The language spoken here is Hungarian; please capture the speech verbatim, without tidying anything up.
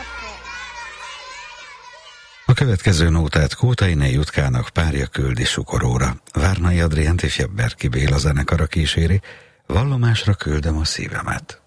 A következő nótát Kótai Jutkának párja küldi Sukoróra. Várnai Adriánt és Berki Béla zenekara kíséri, Vallomásra küldöm a szívemet.